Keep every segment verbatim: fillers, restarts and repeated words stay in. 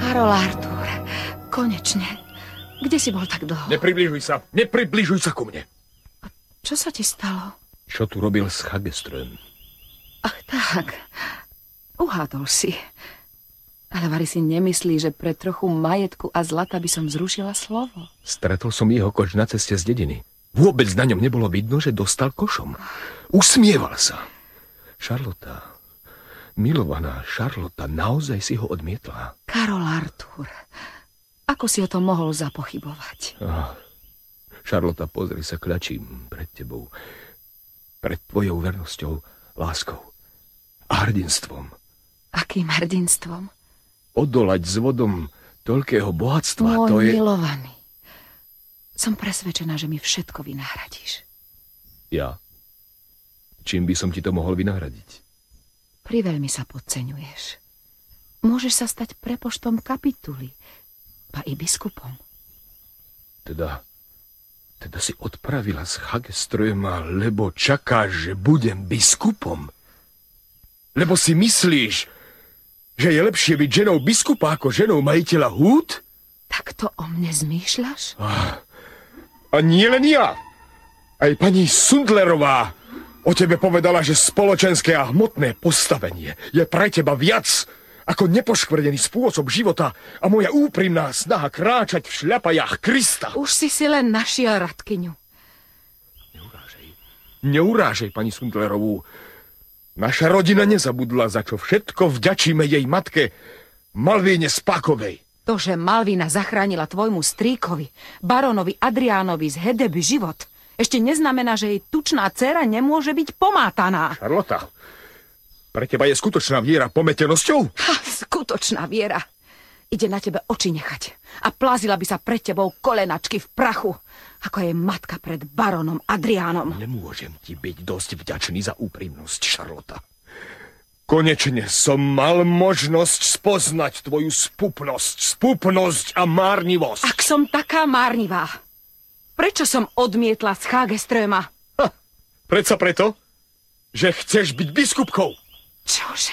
Karol Artúr, konečne. Kde si bol tak dlho? Nepribližuj sa, nepribližuj sa ku mne. A čo sa ti stalo? Čo tu robil s Hageström? Ach tak, uhádol si. Ale vari si nemyslí, že pre trochu majetku a zlata by som zrušila slovo? Stretol som jeho koč na ceste z dediny. Vôbec na ňom nebolo vidno, že dostal košom. Usmieval sa. Šarlota, milovaná Šarlota, naozaj si ho odmietla. Karol Artúr, ako si o tom mohol zapochybovať? Ah, Šarlota, pozri sa, kľačím pred tebou. Pred tvojou vernosťou, láskou a hrdinstvom. Akým hrdinstvom? Odolať s vodom toľkého bohatstva, Môj to je... milovaný, som presvedčená, že mi všetko vynahradíš. Ja? Čím by som ti to mohol vynahradiť? Priveľmi sa podceňuješ. Môžeš sa stať prepoštom kapituly, pa i biskupom. Teda... Teda si odpravila z Hageströma, lebo čakáš, že budem biskupom? Lebo si myslíš, že je lepšie byť ženou biskupa ako ženou majiteľa húd? Tak to o mne zmýšľaš? A, a nie len ja. Aj pani Sundlerová o tebe povedala, že spoločenské a hmotné postavenie je pre teba viac ako nepoškvrnený spôsob života a moja úprimná snaha kráčať v šľapajách Krista. Už si si len našiel Radkyňu. Neurážej. Neurážej pani Sundlerovú. Naša rodina nezabudla, za čo všetko vďačíme jej matke Malvíne Spákovej. To, že Malvína zachránila tvojmu strýkovi, barónovi Adriánovi z Hedeby život, ešte neznamená, že jej tučná dcéra nemôže byť pomátaná. Šarlota, pre teba je skutočná viera pometenosťou? Ha, skutočná viera. Ide na tebe oči nechať a plazila by sa pred tebou kolenačky v prachu, ako je matka pred barónom Adriánom. Nemôžem ti byť dosť vďačný za úprimnosť, Šarlota. Konečne som mal možnosť spoznať tvoju spupnosť, spupnosť a márnivosť. Ak som taká márnivá, prečo som odmietla z Hageströma? Ha, predsa preto, že chceš byť biskupkou. Čože?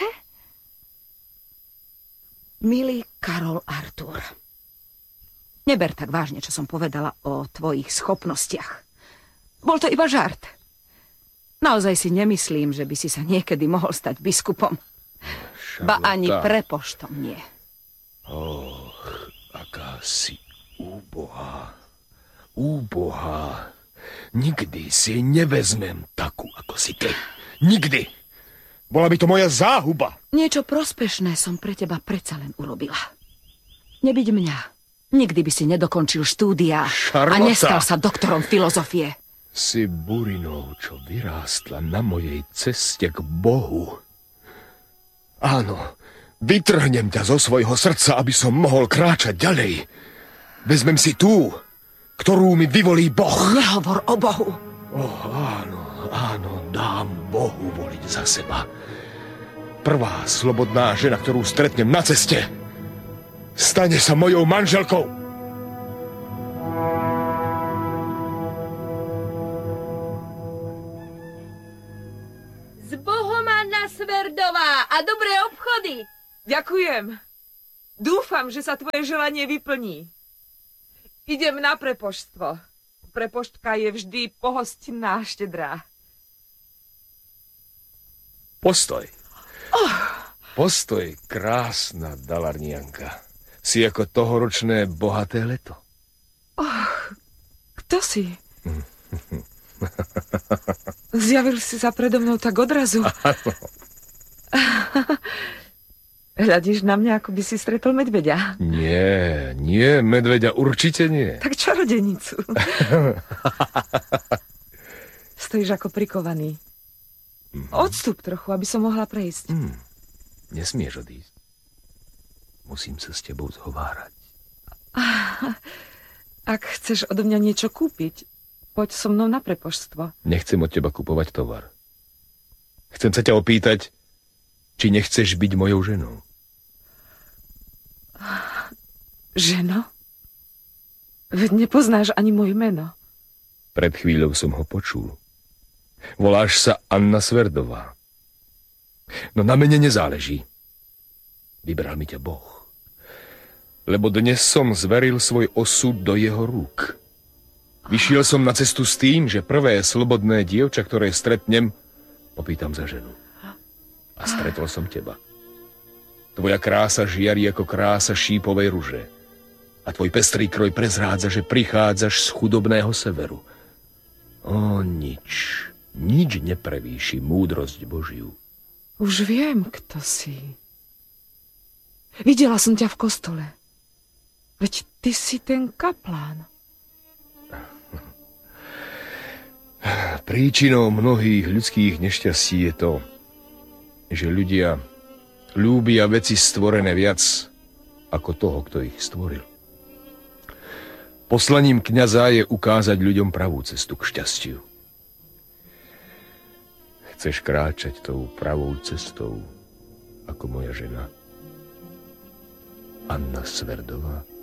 Milý Karol Artúr, neber tak vážne, čo som povedala o tvojich schopnostiach. Bol to iba žart. Naozaj si nemyslím, že by si sa niekedy mohol stať biskupom. Šarlota. Ba ani prepoštom nie. Och, aká si úbohá. Úbohá. Nikdy si nevezmem takú, ako si ty. Nikdy. Bola by to moja záhuba. Niečo prospešné som pre teba predsa len urobila. Nebyť mňa. Nikdy by si nedokončil štúdia Šarlota. A nestal sa doktorom filozofie. Si burinou, čo vyrástla na mojej ceste k Bohu. Áno, vytrhnem ťa zo svojho srdca, aby som mohol kráčať ďalej. Vezmem si tú, ktorú mi vyvolí Boh. Nehovor o Bohu. Oh, áno, áno, dám Bohu voliť za seba. Prvá slobodná žena, ktorú stretnem na ceste, stane sa mojou manželkou. Z Bohom, Anna Sverdová, a dobré obchody. Ďakujem. Dúfam, že sa tvoje želanie vyplní. Idem na prepoštstvo. Prepoštka je vždy pohostinná a štedrá. Postoj. Oh. Postoj, krásna Dalarnianka. Si ako tohoročné bohaté leto. Oh, kto si? Zjavil si sa predo mnou tak odrazu. Hľadíš na mňa, ako by si stretol medveďa. Nie, nie, medveďa určite nie. Tak čarodenicu. Stojíš ako prikovaný. Mm-hmm. Odstup trochu, aby som mohla prejsť. Mm. Nesmieš odísť. Musím sa s tebou zhovárať. Ak chceš odo mňa niečo kúpiť, poď so mnou na prepoštstvo. Nechcem od teba kupovať tovar. Chcem sa ťa opýtať, či nechceš byť mojou ženou. Ženo? Veď nepoznáš ani moje meno. Pred chvíľou som ho počul. Voláš sa Anna Sverdová. No na mene nezáleží. Vybral mi ťa Boh. lebo dnes som zveril svoj osud do jeho rúk. Vyšiel som na cestu s tým, že prvé slobodné dievča, ktoré stretnem, popýtam za ženu. A stretol som teba. Tvoja krása žiari ako krása šípovej ruže. A tvoj pestrý kroj prezrádza, že prichádzaš z chudobného severu. O, nič, nič neprevýši múdrosť Božiu. Už viem, kto si. Videla som ťa v kostole. Veď ty si ten kaplán. Príčinou mnohých ľudských nešťastí je to, že ľudia ľúbia veci stvorené viac ako toho, kto ich stvoril. Poslaním kňaza je ukázať ľuďom pravú cestu k šťastiu. Chceš kráčať tou pravou cestou, ako moja žena Anna Sverdová?